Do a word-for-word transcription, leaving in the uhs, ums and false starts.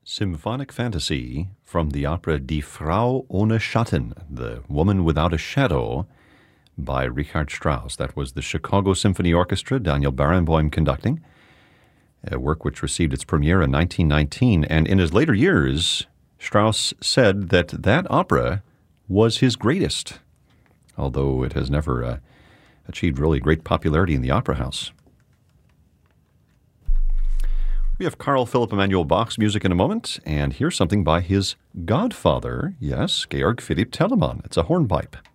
Symphonic Fantasy from the opera Die Frau ohne Schatten, The Woman Without a Shadow, by Richard Strauss. That was the Chicago Symphony Orchestra, Daniel Barenboim conducting, a work which received its premiere in nineteen nineteen. And in his later years, Strauss said that that opera was his greatest, although it has never uh, achieved really great popularity in the opera house. We have Carl Philipp Emanuel Bach's music in a moment, and here's something by his godfather, yes, Georg Philipp Telemann. It's a hornpipe.